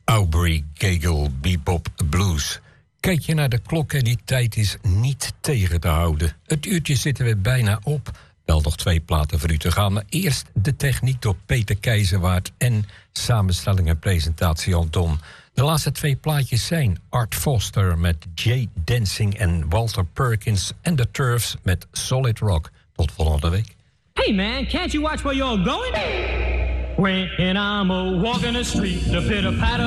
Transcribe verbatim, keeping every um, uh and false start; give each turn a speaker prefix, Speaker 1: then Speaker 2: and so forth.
Speaker 1: Aubrey Gagel, Bebop Blues. Kijk je naar de klok en die tijd is niet tegen te houden. Het uurtje zitten we bijna op. Wel nog twee platen voor u te gaan. Maar eerst de techniek door Peter Keizerwaard en samenstelling en presentatie Anton. De laatste twee plaatjes zijn Art Foster met Jay Dancing en Walter Perkins en The Turfs met Solid Rock. Tot volgende week.
Speaker 2: Hey man, can't you watch where you're going? When I'm a walking the street, the pitter patter